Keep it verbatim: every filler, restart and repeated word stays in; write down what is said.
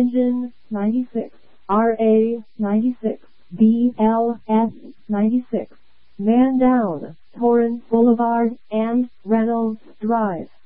Engine ninety-six, R A ninety-six, B L S ninety-six, Man Down, Torrance Boulevard and Reynolds Drive.